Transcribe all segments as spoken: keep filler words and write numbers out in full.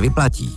nevyplatí.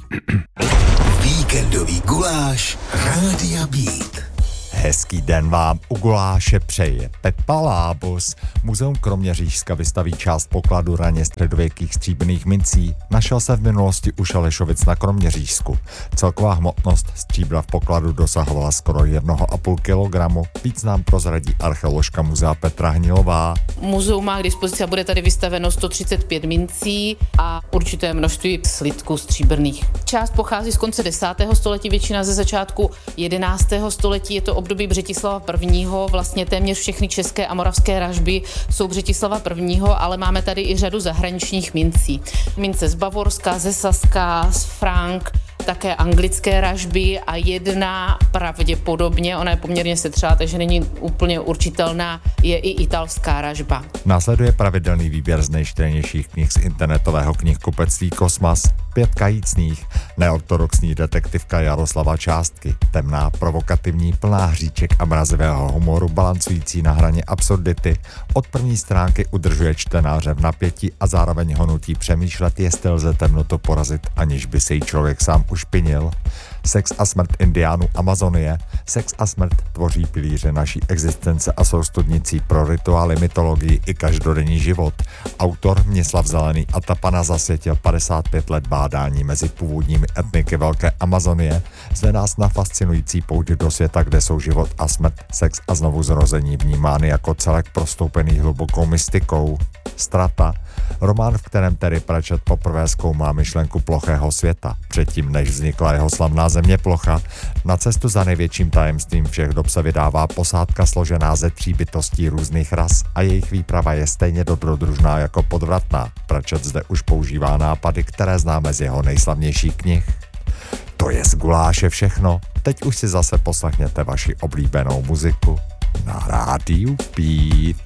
Víkendový guláš Rádia Beat. Hezký den vám u guláše přeje Pepa Lábus. Muzeum Kroměřížska vystaví část pokladu raně středověkých stříbrných mincí. Našel se v minulosti u Šalešovic na Kroměřížsku. Celková hmotnost stříbra v pokladu dosahovala skoro jednoho a půl kilogramu. Víc nám prozradí archeoložka muzea Petra Hnilová. Muzeum má k dispozici a bude tady vystaveno sto třicet pět mincí a určité množství slitků stříbrných. Část pochází z konce desátého století, většina ze začátku jedenáctého století. Je to období Břetislava prvního. Vlastně téměř všechny české a moravské ražby jsou Břetislava prvního, ale máme tady i řadu zahraničních mincí. Mince z Bavorska, ze Saska, z Frank, také anglické ražby a jedna pravděpodobně, ona je poměrně setřelá, takže není úplně určitelná, je i italská ražba. Následuje pravidelný výběr z nejčtenějších knih z internetového knihkupectví Kosmas. Pět kajícných, neortodoxní detektivka Jaroslava Částky, temná, provokativní, plná hříček a mrazivého humoru, balancující na hraně absurdity, od první stránky udržuje čtenáře v napětí a zároveň ho nutí přemýšlet, jestli lze temnotu porazit, aniž by se jí člověk sám ušpinil. Sex a smrt indiánů Amazonie. Sex a smrt tvoří pilíře naší existence a jsou studnicí pro rituály, mytologii i každodenní život. Autor Mnislav Zelený a Tapana zasvětil padesát pět let bádání mezi původními etniky Velké Amazonie. Zve nás na fascinující pouť do světa, kde jsou život a smrt, sex a znovu zrození vnímány jako celek prostoupený hlubokou mystikou. Strata. Román, v kterém Terry Pratchett poprvé zkoumá myšlenku plochého světa, předtím než vznikla jeho slavná země plocha. Na cestu za největším tajemstvím všech dob se vydává posádka složená ze tří bytostí různých ras a jejich výprava je stejně dobrodružná jako podvratná. Pratchett zde už používá nápady, které známe z jeho nejslavnějších knih. To je z guláše všechno. Teď už si zase poslechněte vaši oblíbenou muziku na rádiu Beat.